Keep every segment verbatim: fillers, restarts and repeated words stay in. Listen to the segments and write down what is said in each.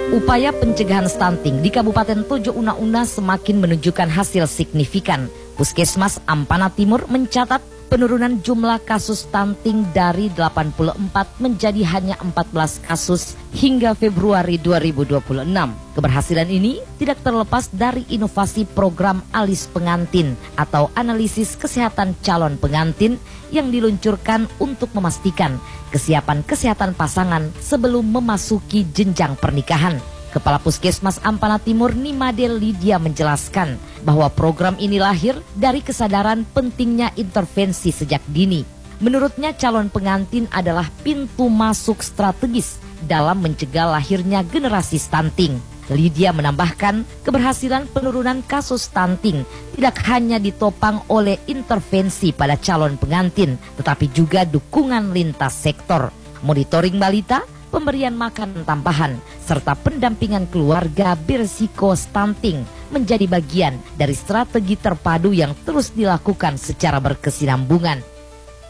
Upaya pencegahan stunting di Kabupaten Tojo Una-Una semakin menunjukkan hasil signifikan. Puskesmas Ampana Timur mencatat penurunan jumlah kasus stunting dari delapan puluh empat menjadi hanya empat belas kasus hingga Februari dua ribu dua puluh enam. Keberhasilan ini tidak terlepas dari inovasi program Alis Pengantin atau analisis kesehatan calon pengantin yang diluncurkan untuk memastikan kesiapan kesehatan pasangan sebelum memasuki jenjang pernikahan. Kepala Puskesmas Ampana Timur Nimade Lydia menjelaskan bahwa program ini lahir dari kesadaran pentingnya intervensi sejak dini. Menurutnya calon pengantin adalah pintu masuk strategis dalam mencegah lahirnya generasi stunting. Lydia menambahkan keberhasilan penurunan kasus stunting tidak hanya ditopang oleh intervensi pada calon pengantin, tetapi juga dukungan lintas sektor, monitoring balita, pemberian makan tambahan, serta pendampingan keluarga berisiko stunting menjadi bagian dari strategi terpadu yang terus dilakukan secara berkesinambungan.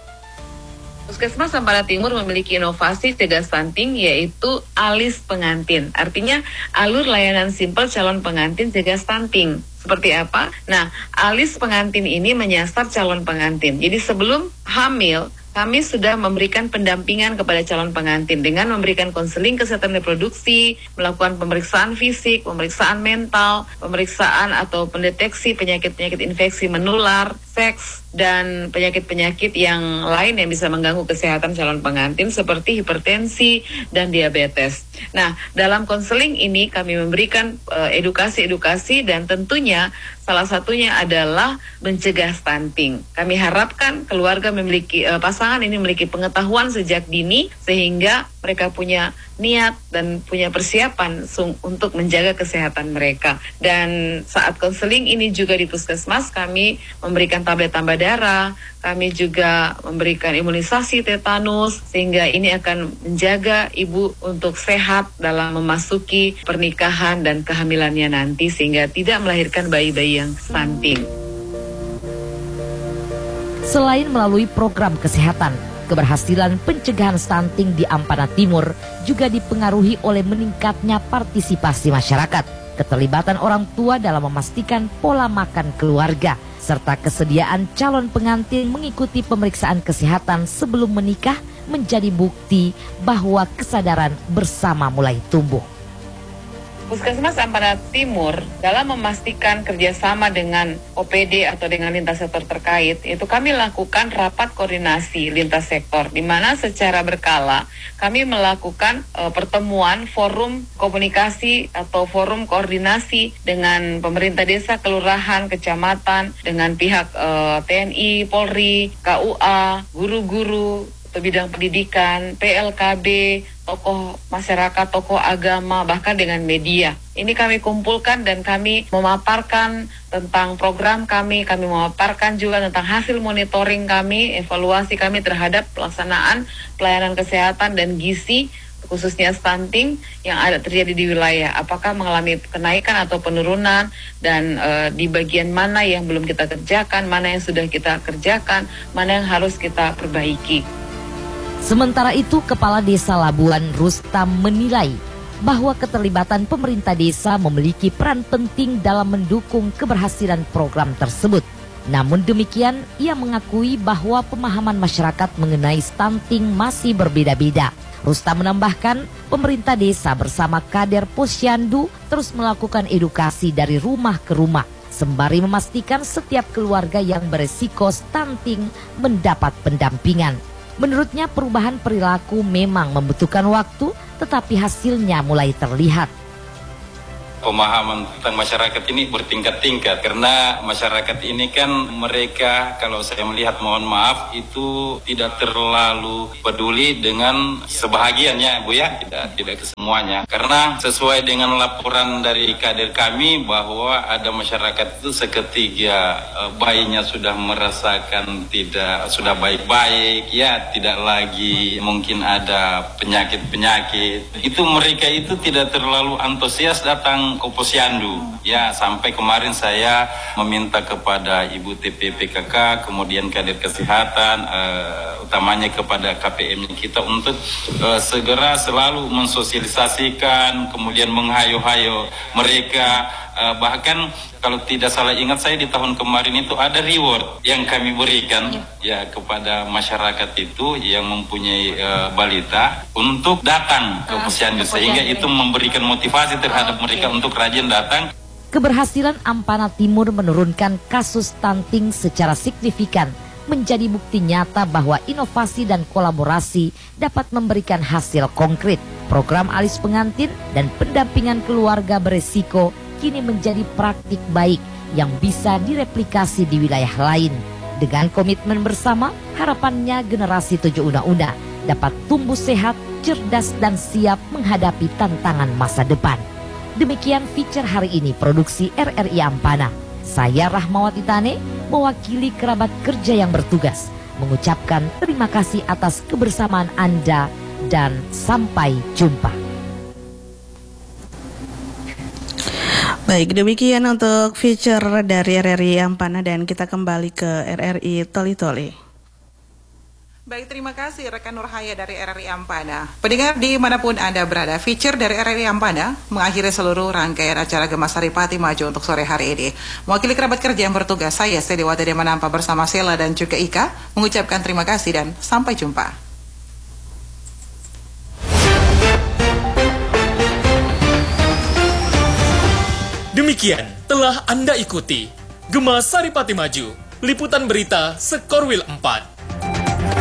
Puskesmas Ampana Timur memiliki inovasi cegah stunting yaitu Alis Pengantin. Artinya alur layanan simpel calon pengantin cegah stunting. Seperti apa? Nah, Alis Pengantin ini menyasar calon pengantin. Jadi sebelum hamil, kami sudah memberikan pendampingan kepada calon pengantin dengan memberikan konseling kesehatan reproduksi, melakukan pemeriksaan fisik, pemeriksaan mental, pemeriksaan atau pendeteksi penyakit-penyakit infeksi menular, seks, dan penyakit-penyakit yang lain yang bisa mengganggu kesehatan calon pengantin seperti hipertensi dan diabetes. Nah, dalam konseling ini kami memberikan uh, edukasi-edukasi dan tentunya salah satunya adalah mencegah stunting. Kami harapkan keluarga memiliki uh, pasangan ini memiliki pengetahuan sejak dini sehingga mereka punya niat dan punya persiapan sung, untuk menjaga kesehatan mereka. Dan saat konseling ini juga di Puskesmas kami memberikan tablet tambah darah, kami juga memberikan imunisasi tetanus sehingga ini akan menjaga ibu untuk sehat dalam memasuki pernikahan dan kehamilannya nanti sehingga tidak melahirkan bayi-bayi yang stunting. Selain melalui program kesehatan, keberhasilan pencegahan stunting di Ampana Timur juga dipengaruhi oleh meningkatnya partisipasi masyarakat, keterlibatan orang tua dalam memastikan pola makan keluarga, serta kesediaan calon pengantin mengikuti pemeriksaan kesehatan sebelum menikah menjadi bukti bahwa kesadaran bersama mulai tumbuh. Puskesmas Ampana Timur dalam memastikan kerjasama dengan O P D atau dengan lintas sektor terkait, itu kami lakukan rapat koordinasi lintas sektor, di mana secara berkala kami melakukan uh, pertemuan forum komunikasi atau forum koordinasi dengan pemerintah desa, kelurahan, kecamatan, dengan pihak uh, T N I, Polri, K U A, guru-guru, atau bidang pendidikan, P L K B, tokoh masyarakat, tokoh agama, bahkan dengan media. Ini kami kumpulkan dan kami memaparkan tentang program kami, kami memaparkan juga tentang hasil monitoring kami, evaluasi kami terhadap pelaksanaan pelayanan kesehatan dan gizi, khususnya stunting yang ada terjadi di wilayah. Apakah mengalami kenaikan atau penurunan, dan e, di bagian mana yang belum kita kerjakan, mana yang sudah kita kerjakan, mana yang harus kita perbaiki. Sementara itu, Kepala Desa Labuan Rustam menilai bahwa keterlibatan pemerintah desa memiliki peran penting dalam mendukung keberhasilan program tersebut. Namun demikian, ia mengakui bahwa pemahaman masyarakat mengenai stunting masih berbeda-beda. Rustam menambahkan, pemerintah desa bersama kader Posyandu terus melakukan edukasi dari rumah ke rumah, sembari memastikan setiap keluarga yang beresiko stunting mendapat pendampingan. Menurutnya perubahan perilaku memang membutuhkan waktu, tetapi hasilnya mulai terlihat. Pemahaman tentang masyarakat ini bertingkat-tingkat karena masyarakat ini kan mereka, kalau saya melihat, mohon maaf, itu tidak terlalu peduli dengan sebahagiannya, Bu ya, tidak tidak kesemuanya. Karena sesuai dengan laporan dari kader kami bahwa ada masyarakat itu seketika eh, bayinya sudah merasakan tidak sudah baik-baik, ya tidak lagi mungkin ada penyakit-penyakit. Itu mereka itu tidak terlalu antusias datang tentang Posyandu. Ya, sampai kemarin saya meminta kepada Ibu T P P K K, kemudian kader kesehatan, uh, utamanya kepada K P M kita untuk uh, segera selalu mensosialisasikan, kemudian menghayo-hayo mereka. Uh, bahkan kalau tidak salah ingat saya di tahun kemarin itu ada reward yang kami berikan ya, ya kepada masyarakat itu yang mempunyai uh, balita untuk datang ke Posyandu, sehingga itu memberikan motivasi terhadap oh, okay. mereka untuk rajin datang. Keberhasilan Ampana Timur menurunkan kasus stunting secara signifikan menjadi bukti nyata bahwa inovasi dan kolaborasi dapat memberikan hasil konkret. Program alis pengantin dan pendampingan keluarga beresiko kini menjadi praktik baik yang bisa direplikasi di wilayah lain. Dengan komitmen bersama, harapannya generasi tujuh Una-Una dapat tumbuh sehat, cerdas dan siap menghadapi tantangan masa depan. Demikian feature hari ini produksi R R I Ampana. Saya Rahmawati Tane, mewakili kerabat kerja yang bertugas, mengucapkan terima kasih atas kebersamaan Anda dan sampai jumpa. Baik, demikian untuk feature dari R R I Ampana dan kita kembali ke R R I Toli-Toli. Baik, terima kasih rekan Nurhaya dari R R I Ampana. Pendengar dimanapun Anda berada, feature dari R R I Ampana mengakhiri seluruh rangkaian acara Gema Saripati Maju untuk sore hari ini. Mewakili kerabat kerja yang bertugas, saya Sediwati Demanampa bersama Sela dan juga Ika mengucapkan terima kasih dan sampai jumpa. Demikian telah Anda ikuti Gema Saripati Maju, liputan berita Skorwil empat.